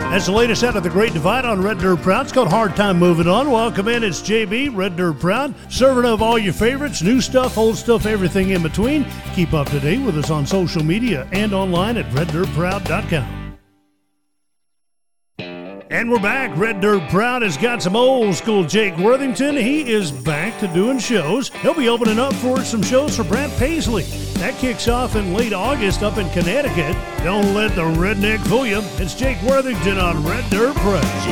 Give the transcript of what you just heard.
That's the latest out of the Great Divide on Red Dirt Proud. It's called Hard Time Moving On. Welcome in. It's JB, Red Dirt Proud, serving up all your favorites, new stuff, old stuff, everything in between. Keep up to date with us on social media and online at reddirtproud.com. And we're back. Red Dirt Proud has got some old school Jake Worthington. He is back to doing shows. He'll be opening up for some shows for Brad Paisley. That kicks off in late August up in Connecticut. Don't let the redneck fool you. It's Jake Worthington on Red Dirt Proud.